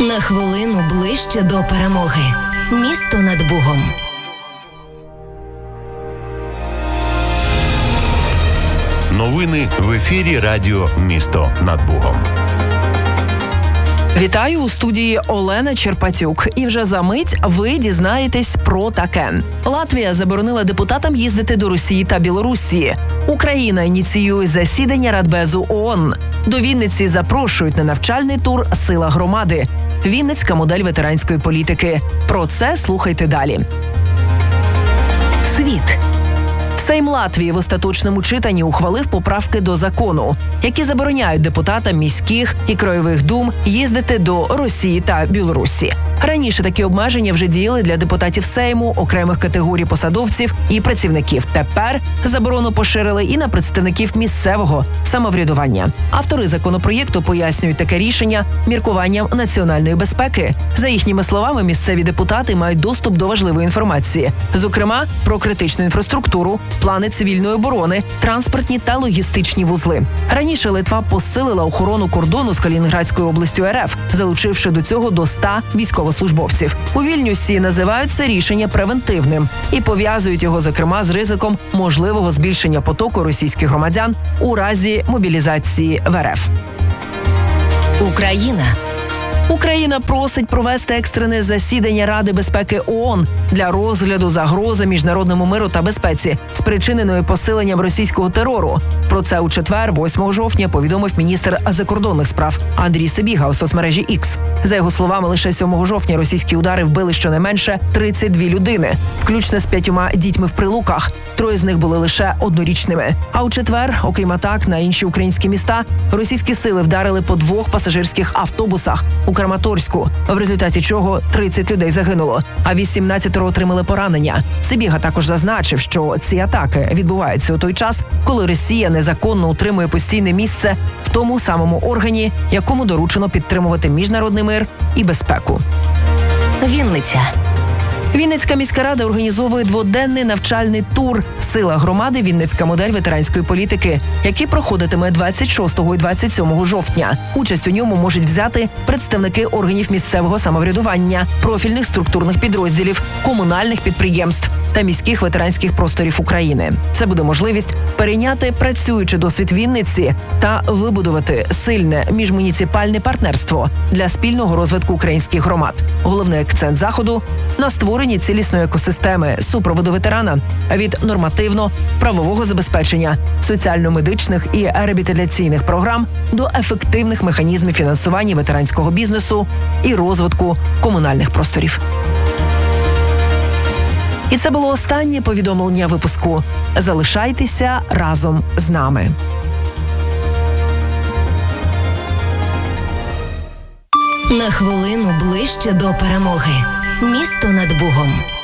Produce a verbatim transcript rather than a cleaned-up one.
На хвилину ближче до перемоги. Місто над Бугом. Новини в ефірі радіо «Місто над Бугом». Вітаю у студії Олена Черпатюк. І вже за мить ви дізнаєтесь про таке. Латвія заборонила депутатам їздити до Росії та Білорусі. Україна ініціює засідання Радбезу ООН. До Вінниці запрошують на навчальний тур «Сила громади». Вінницька модель ветеранської політики. Про це слухайте далі. Світ. Сейм Латвії в остаточному читанні ухвалив поправки до закону, які забороняють депутатам міських і краєвих дум їздити до Росії та Білорусі. Раніше такі обмеження вже діяли для депутатів Сейму, окремих категорій посадовців і працівників. Тепер заборону поширили і на представників місцевого самоврядування. Автори законопроєкту пояснюють таке рішення міркуванням національної безпеки. За їхніми словами, місцеві депутати мають доступ до важливої інформації, зокрема про критичну інфраструктуру, плани цивільної оборони, транспортні та логістичні вузли. Раніше Литва посилила охорону кордону з Калінінградською областю РФ, залучивши до цього до ста військовослужбовців. У Вільнюсі називають це рішення превентивним і пов'язують його, зокрема, з ризиком можливого збільшення потоку російських громадян у разі мобілізації в РФ. Україна. Україна просить провести екстрене засідання Ради безпеки ООН для розгляду загрози міжнародному миру та безпеці, спричиненої посиленням російського терору. Про це у четвер, восьмого жовтня, повідомив міністр закордонних справ Андрій Сибіга у соцмережі X. За його словами, лише сьомого жовтня російські удари вбили щонайменше тридцять дві людини, включно з п'ятьома дітьми в Прилуках. Троє з них були лише однорічними. А у четвер, окрім атак на інші українські міста, російські сили вдарили по двох пасажирських автобусах у Краматорську, в результаті чого тридцять людей загинуло, а вісімнадцятеро отримали поранення. Сибіга також зазначив, що ці атаки відбуваються у той час, коли Росія незаконно утримує постійне місце в тому самому органі, якому доручено підтримувати міжнародний мир і безпеку. Вінниця. Вінницька міська рада організовує дводенний навчальний тур «Сила громади. Вінницька модель ветеранської політики», який проходитиме двадцять шостого і двадцять сьомого жовтня. Участь у ньому можуть взяти представники органів місцевого самоврядування, профільних структурних підрозділів, комунальних підприємств та міських ветеранських просторів України. Це буде можливість перейняти працюючий досвід Вінниці та вибудувати сильне міжмуніципальне партнерство для спільного розвитку українських громад. Головний акцент заходу – на створенні цілісної екосистеми супроводу ветерана від нормативно-правового забезпечення, соціально-медичних і реабілітаційних програм до ефективних механізмів фінансування ветеранського бізнесу і розвитку комунальних просторів. І це було останнє повідомлення випуску. Залишайтеся разом з нами. На хвилину ближче до перемоги. Місто над Бугом.